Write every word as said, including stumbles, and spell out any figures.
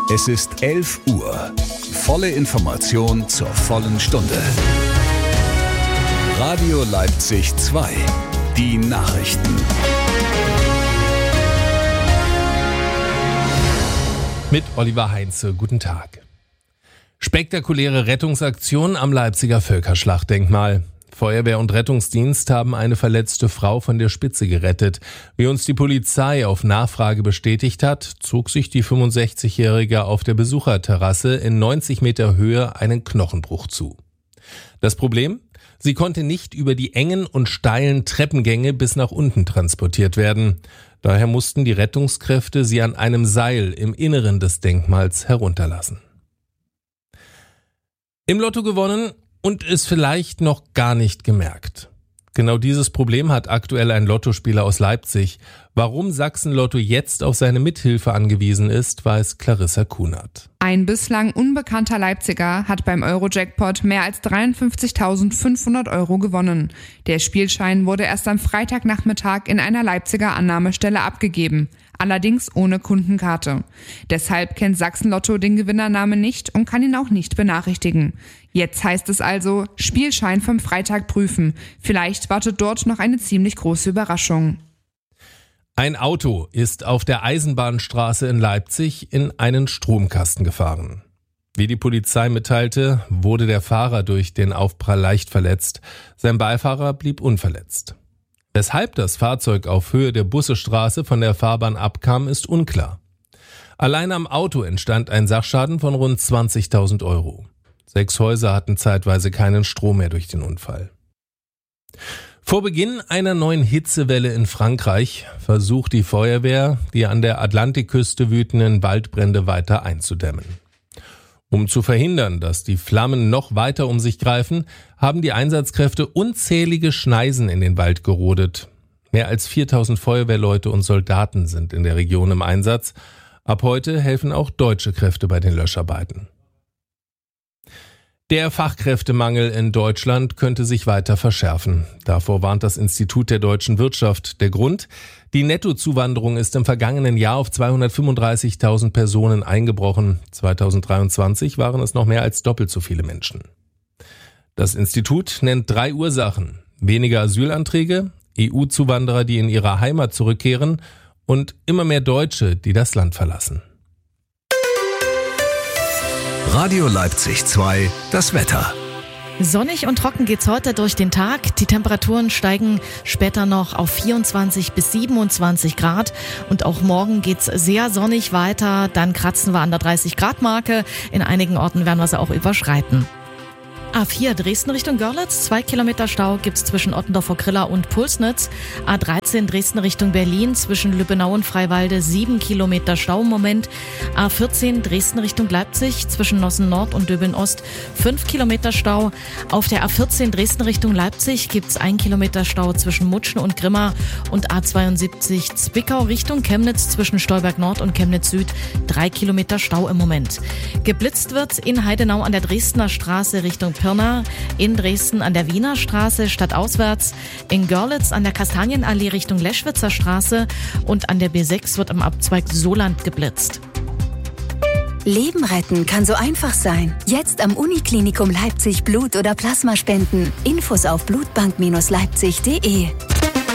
Es ist elf Uhr. Volle Information zur vollen Stunde. Radio Leipzig zwei. Die Nachrichten. Mit Oliver Heinze. Guten Tag. Spektakuläre Rettungsaktion am Leipziger Völkerschlachtdenkmal. Feuerwehr und Rettungsdienst haben eine verletzte Frau von der Spitze gerettet. Wie uns die Polizei auf Nachfrage bestätigt hat, zog sich die fünfundsechzigjährige auf der Besucherterrasse in neunzig Meter Höhe einen Knochenbruch zu. Das Problem? Sie konnte nicht über die engen und steilen Treppengänge bis nach unten transportiert werden. Daher mussten die Rettungskräfte sie an einem Seil im Inneren des Denkmals herunterlassen. Im Lotto gewonnen und es vielleicht noch gar nicht gemerkt. Genau dieses Problem hat aktuell ein Lottospieler aus Leipzig. Warum Sachsen-Lotto jetzt auf seine Mithilfe angewiesen ist, weiß Clarissa Kunert. Ein bislang unbekannter Leipziger hat beim Euro-Jackpot mehr als dreiundfünfzigtausendfünfhundert Euro gewonnen. Der Spielschein wurde erst am Freitagnachmittag in einer Leipziger Annahmestelle abgegeben, allerdings ohne Kundenkarte. Deshalb kennt Sachsen-Lotto den Gewinnernamen nicht und kann ihn auch nicht benachrichtigen. Jetzt heißt es also, Spielschein vom Freitag prüfen. Vielleicht wartet dort noch eine ziemlich große Überraschung. Ein Auto ist auf der Eisenbahnstraße in Leipzig in einen Stromkasten gefahren. Wie die Polizei mitteilte, wurde der Fahrer durch den Aufprall leicht verletzt. Sein Beifahrer blieb unverletzt. Weshalb das Fahrzeug auf Höhe der Bussestraße von der Fahrbahn abkam, ist unklar. Allein am Auto entstand ein Sachschaden von rund zwanzigtausend Euro. Sechs Häuser hatten zeitweise keinen Strom mehr durch den Unfall. Vor Beginn einer neuen Hitzewelle in Frankreich versucht die Feuerwehr, die an der Atlantikküste wütenden Waldbrände weiter einzudämmen. Um zu verhindern, dass die Flammen noch weiter um sich greifen, haben die Einsatzkräfte unzählige Schneisen in den Wald gerodet. Mehr als viertausend Feuerwehrleute und Soldaten sind in der Region im Einsatz. Ab heute helfen auch deutsche Kräfte bei den Löscharbeiten. Der Fachkräftemangel in Deutschland könnte sich weiter verschärfen. Davor warnt das Institut der deutschen Wirtschaft. Der Grund? Die Nettozuwanderung ist im vergangenen Jahr auf zweihundertfünfunddreißigtausend Personen eingebrochen. zweitausenddreiundzwanzig waren es noch mehr als doppelt so viele Menschen. Das Institut nennt drei Ursachen: weniger Asylanträge, E U-Zuwanderer, die in ihre Heimat zurückkehren und immer mehr Deutsche, die das Land verlassen. Radio Leipzig zwei, das Wetter. Sonnig und trocken geht's heute durch den Tag. Die Temperaturen steigen später noch auf vierundzwanzig bis siebenundzwanzig Grad. Und auch morgen geht's sehr sonnig weiter. Dann kratzen wir an der dreißig Grad Marke. In einigen Orten werden wir sie auch überschreiten. A vier Dresden Richtung Görlitz, zwei Kilometer Stau gibt's zwischen Ottendorfer Griller und Pulsnitz. A dreizehn Dresden Richtung Berlin, zwischen Lübbenau und Freiwalde, sieben Kilometer Stau im Moment. A vierzehn Dresden Richtung Leipzig, zwischen Nossen Nord und Döbeln Ost, fünf Kilometer Stau. Auf der A vierzehn Dresden Richtung Leipzig gibt's ein Kilometer Stau zwischen Mutschen und Grimma. Und A zweiundsiebzig Zwickau Richtung Chemnitz, zwischen Stolberg Nord und Chemnitz Süd, drei Kilometer Stau im Moment. Geblitzt wird in Heidenau an der Dresdner Straße Richtung Pirna, in Dresden an der Wiener Straße stadtauswärts, in Görlitz an der Kastanienallee Richtung Leschwitzer Straße und an der B sechs wird am Abzweig Soland geblitzt. Leben retten kann so einfach sein. Jetzt am Uniklinikum Leipzig Blut oder Plasma spenden. Infos auf blutbank Bindestrich leipzig punkt de.